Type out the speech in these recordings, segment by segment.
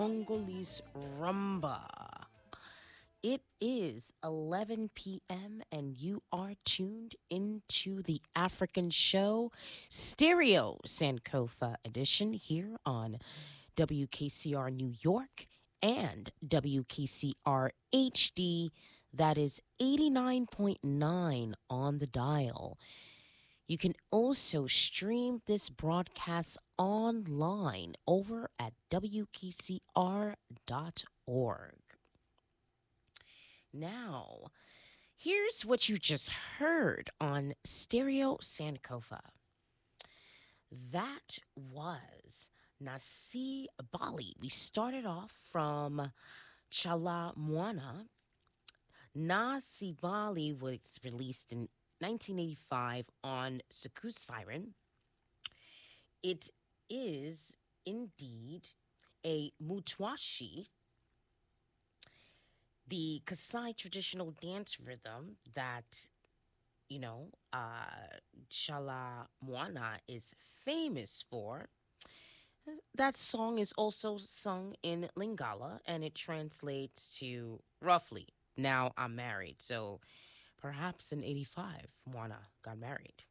Congolese rumba. It is 11 p.m. and you are tuned into the African show Stereo Sankofa edition here on WKCR New York and WKCR HD. That is 89.9 on the dial. You can also stream this broadcast online over at WKCR.org. Now, here's what you just heard on Stereo Sankofa. That was Nasi Bali. We started off from Chala Mwana. Nasi Bali was released in 1985 on Saku Siren. It is indeed a mutwashi, the Kasai traditional dance rhythm that, you know, Shala Moana is famous for. That song is also sung in Lingala and it translates to roughly, now I'm married. So perhaps in 85, Moana got married.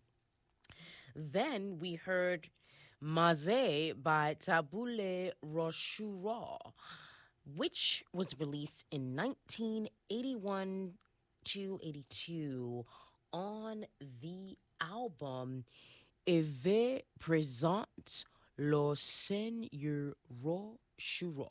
Then we heard Maze by Tabule Roshura, which was released in 1981 to 82 on the album Eve Présente Le Seigneur Roshura.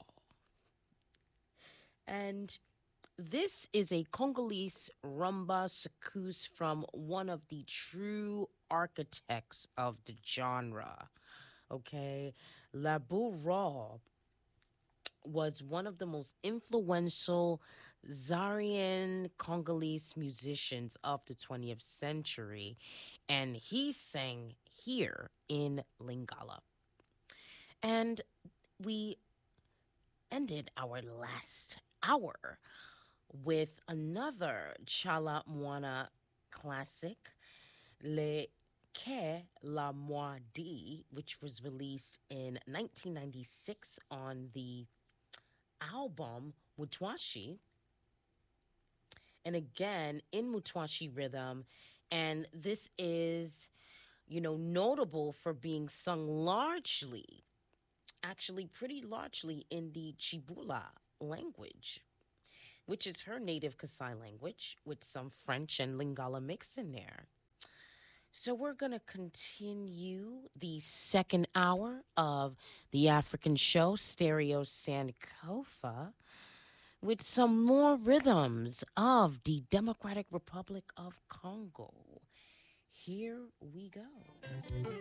And this is a Congolese rumba secousse from one of the true architects of the genre. Okay, Labu Raw was one of the most influential Zairian Congolese musicians of the 20th century, and he sang here in Lingala. And we ended our last hour with another Chala Mwana classic, Le Que La Moi Dit, which was released in 1996 on the album Mutwashi. And again, in Mutwashi rhythm. And this is, notable for being sung largely, actually pretty largely in the Chibula language, which is her native Kasai language, with some French and Lingala mix in there. So we're going to continue the second hour of the African show, Stereo Sankofa, with some more rhythms of the Democratic Republic of Congo. Here we go.